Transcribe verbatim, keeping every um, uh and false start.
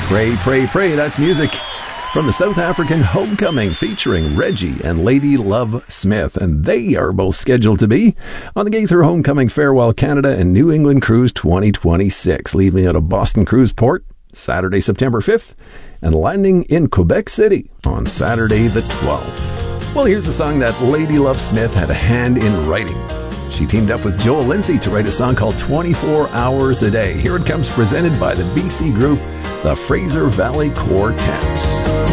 Pray, Pray, Pray, that's music from the South African Homecoming featuring Reggie and Lady Love Smith. And they are both scheduled to be on the Gaither Homecoming Farewell Canada and New England Cruise twenty twenty-six, leaving out of Boston Cruise Port Saturday, September fifth, and landing in Quebec City on Saturday the twelfth. Well, here's a song that Lady Love Smith had a hand in writing. She teamed up with Joel Lindsay to write a song called twenty-four hours a day. Here it comes, presented by the B C group, the Fraser Valley Quartet.